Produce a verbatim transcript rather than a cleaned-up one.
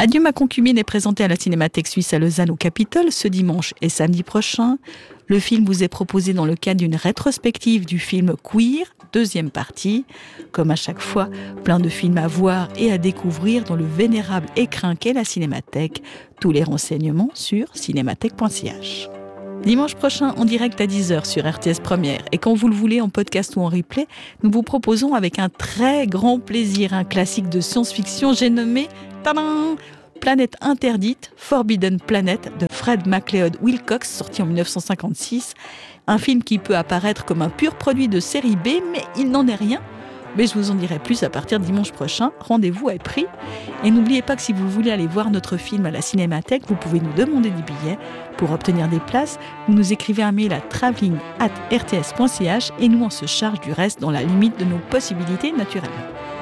Adieu ma concubine est présenté à la Cinémathèque suisse à Lausanne au Capitole ce dimanche et samedi prochain. Le film vous est proposé dans le cadre d'une rétrospective du film Queer, deuxième partie. Comme à chaque fois, plein de films à voir et à découvrir dans le vénérable écrin qu'est la Cinémathèque. Tous les renseignements sur cinémathèque point c h. Dimanche prochain, en direct à dix heures sur R T S Première. Et quand vous le voulez, en podcast ou en replay, nous vous proposons avec un très grand plaisir un classique de science-fiction, j'ai nommé tadam, Planète interdite, Forbidden Planet de Fred MacLeod Wilcox, sorti en dix-neuf cent cinquante-six. Un film qui peut apparaître comme un pur produit de série B, mais il n'en est rien. Mais je vous en dirai plus à partir de dimanche prochain. Rendez-vous est pris. Et n'oubliez pas que si vous voulez aller voir notre film à la Cinémathèque, vous pouvez nous demander des billets. Pour obtenir des places, vous nous écrivez un mail à travelling arobase r t s point c h et nous on se charge du reste dans la limite de nos possibilités naturellement.